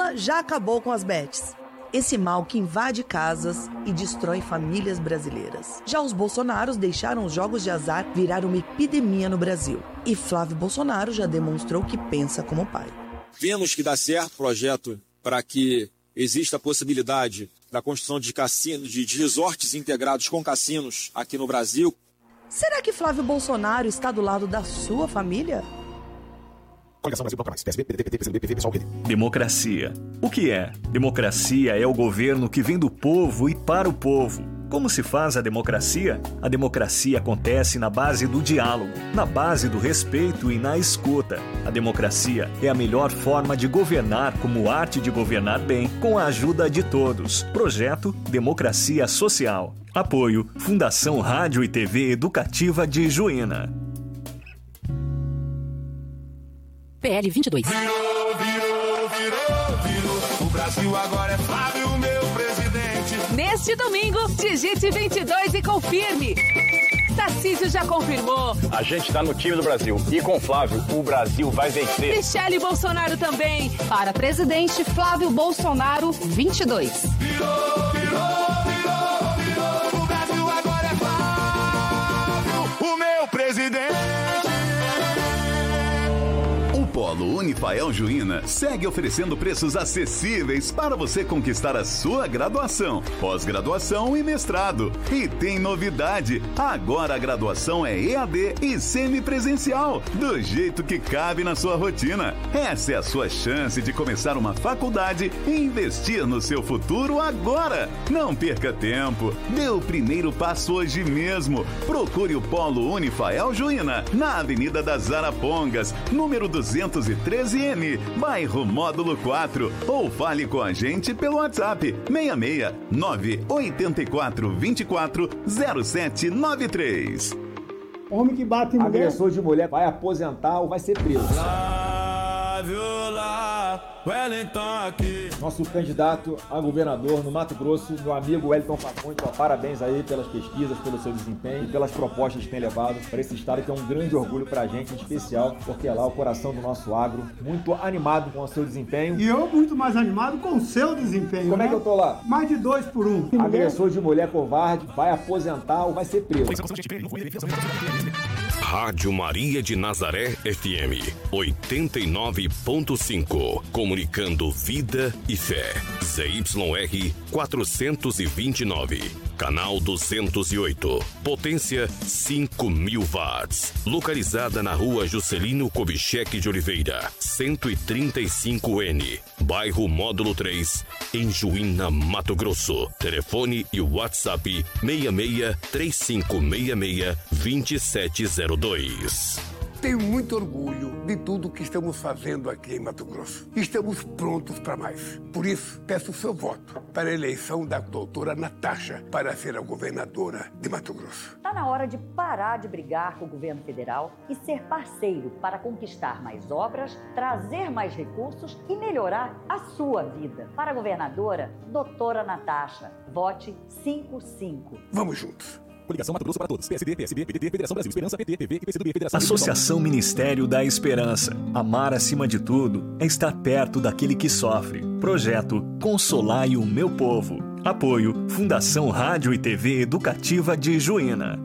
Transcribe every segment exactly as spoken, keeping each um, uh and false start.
Lula já acabou com as bets. Esse mal que invade casas e destrói famílias brasileiras. Já os Bolsonaros deixaram os jogos de azar virar uma epidemia no Brasil. E Flávio Bolsonaro já demonstrou que pensa como pai. Vemos que dá certo o projeto para que exista a possibilidade da construção de cassinos, de resorts integrados com cassinos aqui no Brasil. Será que Flávio Bolsonaro está do lado da sua família? Democracia. O que é? Democracia é o governo que vem do povo e para o povo. Como se faz a democracia? A democracia acontece na base do diálogo, na base do respeito e na escuta. A democracia é a melhor forma de governar como arte de governar bem, com a ajuda de todos. Projeto Democracia Social. Apoio Fundação Rádio e T V Educativa de Juína. P L vinte e dois. Virou, virou, virou, virou. O Brasil agora é Flávio, meu presidente. Neste domingo, digite vinte e dois e confirme. Tarcísio já confirmou. A gente tá no time do Brasil. E com Flávio, o Brasil vai vencer. Michele Bolsonaro também. Para presidente, Flávio Bolsonaro, vinte e dois. Virou, virou, virou, virou. O Brasil agora é Flávio, o meu presidente. Polo Unifael Juína segue oferecendo preços acessíveis para você conquistar a sua graduação, pós-graduação e mestrado. E tem novidade, agora a graduação é E A D e semipresencial, do jeito que cabe na sua rotina. Essa é a sua chance de começar uma faculdade e investir no seu futuro agora. Não perca tempo, dê o primeiro passo hoje mesmo. Procure o Polo Unifael Juína, na Avenida das Arapongas, número duzentos e treze N, bairro Módulo quatro, ou fale com a gente pelo WhatsApp seis seis nove oito quatro dois quatro zero sete nove três. Homem que bate em mulher. Agressor de mulher vai aposentar ou vai ser preso. Flávio lá, Wellington aqui. Nosso candidato a governador no Mato Grosso, meu amigo Wellington Fagundes, parabéns aí pelas pesquisas, pelo seu desempenho e pelas propostas que tem levado para esse estado, que é um grande orgulho pra gente, em especial, porque é lá o coração do nosso agro, muito animado com o seu desempenho. E eu muito mais animado com o seu desempenho. Como né? é que eu tô lá? Mais de dois por um. Agressor de mulher covarde vai aposentar ou vai ser preso. Rádio Maria de Nazaré F M oitenta e nove ponto cinco, comunicando vida e fé. Z Y R quatrocentos e vinte e nove, canal duzentos e oito, potência cinco mil watts, localizada na rua Juscelino Kubitschek de Oliveira, cento e trinta e cinco N, bairro Módulo três, em Juína, Mato Grosso. Telefone e WhatsApp seis seis três cinco seis seis dois sete zero dois. Tenho muito orgulho de tudo que estamos fazendo aqui em Mato Grosso. Estamos prontos para mais. Por isso, peço o seu voto para a eleição da doutora Natasha para ser a governadora de Mato Grosso. Está na hora de parar de brigar com o governo federal e ser parceiro para conquistar mais obras, trazer mais recursos e melhorar a sua vida. Para a governadora, doutora Natasha, vote cinco cinco. Vamos juntos. Coligação Mato Grosso para Todos. P S D, P S B, P D T, Federação Brasil, Esperança, P T, P V e P C do B, Federação... Associação Ministério da Esperança. Amar acima de tudo é estar perto daquele que sofre. Projeto Consolai o Meu Povo. Apoio Fundação Rádio e T V Educativa de Juína.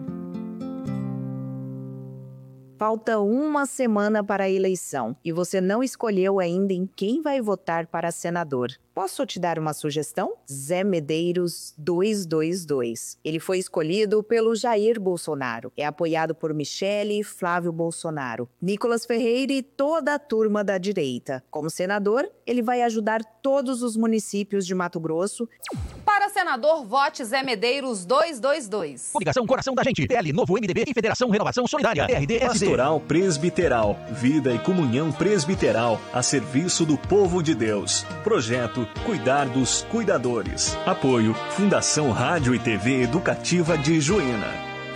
Falta uma semana para a eleição e você não escolheu ainda em quem vai votar para senador. Posso te dar uma sugestão? Zé Medeiros duzentos e vinte e dois. Ele foi escolhido pelo Jair Bolsonaro. É apoiado por Michele e Flávio Bolsonaro, Nicolas Ferreira e toda a turma da direita. Como senador, ele vai ajudar todos os municípios de Mato Grosso. Para senador, vote Zé Medeiros duzentos e vinte e dois. Coligação Coração da Gente, P L Novo M D B e Federação Renovação Solidária, R D S D. Pastoral Presbiteral, vida e comunhão presbiteral a serviço do povo de Deus. Projeto Cuidar dos Cuidadores. Apoio Fundação Rádio e T V Educativa de Juína.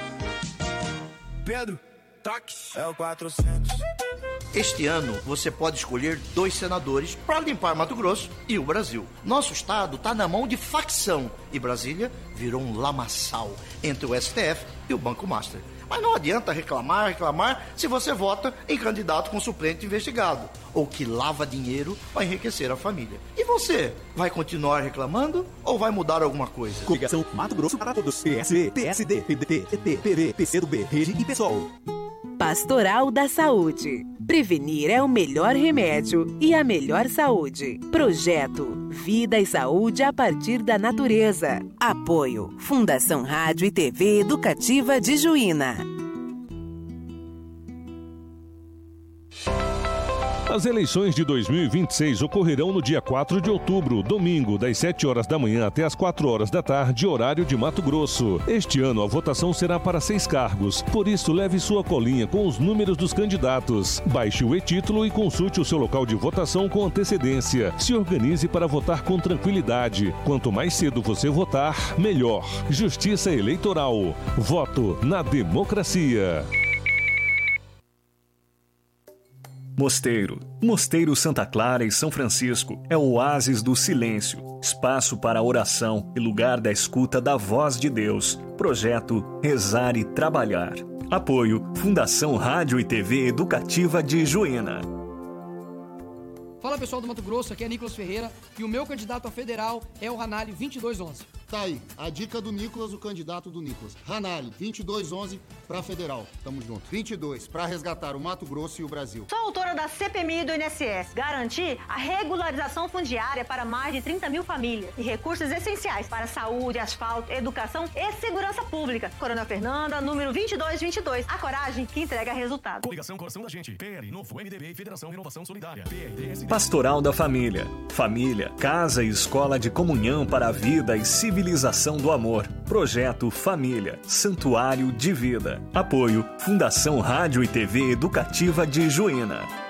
Pedro, toque. É o quatrocentos. Este ano, você pode escolher dois senadores para limpar Mato Grosso e o Brasil. Nosso estado está na mão de facção e Brasília virou um lamaçal entre o S T F e o Banco Master. Mas não adianta reclamar, reclamar, se você vota em candidato com suplente investigado, ou que lava dinheiro para enriquecer a família. E você, vai continuar reclamando ou vai mudar alguma coisa? Coligação Mato Grosso para todos. P S B, P S D, P D T, P T, P V, P C do B, Rede e PSOL. Pastoral da Saúde. Prevenir é o melhor remédio e a melhor saúde. Projeto Vida e Saúde a partir da natureza. Apoio Fundação Rádio e T V Educativa de Juína. As eleições de dois mil e vinte e seis ocorrerão no dia quatro de outubro, domingo, das sete horas da manhã até as quatro horas da tarde, horário de Mato Grosso. Este ano a votação será para seis cargos, por isso leve sua colinha com os números dos candidatos. Baixe o e-título e consulte o seu local de votação com antecedência. Se organize para votar com tranquilidade. Quanto mais cedo você votar, melhor. Justiça Eleitoral. Voto na democracia. Mosteiro. Mosteiro Santa Clara e São Francisco é o oásis do silêncio, espaço para oração e lugar da escuta da voz de Deus. Projeto Rezar e Trabalhar. Apoio Fundação Rádio e T V Educativa de Juína. Fala pessoal do Mato Grosso, aqui é Nicolas Ferreira e o meu candidato a federal é o Ranalli vinte e dois onze. Tá aí, a dica do Nicolas, o candidato do Nicolas. Ranalli, vinte e dois onze pra federal. Tamo junto. vinte e dois, pra resgatar o Mato Grosso e o Brasil. Sou autora da C P M I do I N S S. Garantir a regularização fundiária para mais de trinta mil famílias e recursos essenciais para saúde, asfalto, educação e segurança pública. Coronel Fernanda, número vinte e dois vinte e dois. A coragem que entrega resultado. Coligação Coração da Gente. P L, Novo M D B e Federação Renovação Solidária. P R D S D. Pastoral da Família. Família, casa e escola de comunhão para a vida e civilização do amor. Projeto Família, Santuário de Vida. Apoio Fundação Rádio e T V Educativa de Juína.